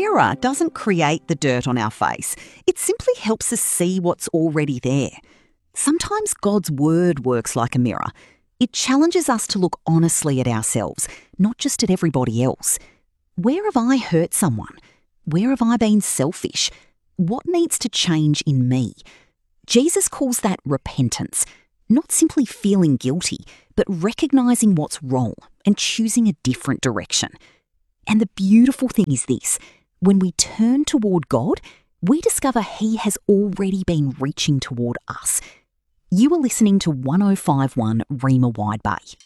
mirror doesn't create the dirt on our face. It simply helps us see what's already there. Sometimes God's word works like a mirror. It challenges us to look honestly at ourselves, not just at everybody else. Where have I hurt someone? Where have I been selfish? What needs to change in me? Jesus calls that repentance, not simply feeling guilty, but recognising what's wrong and choosing a different direction. And the beautiful thing is this: when we turn toward God, we discover He has already been reaching toward us. You are listening to 105.1 Rhema Wide Bay.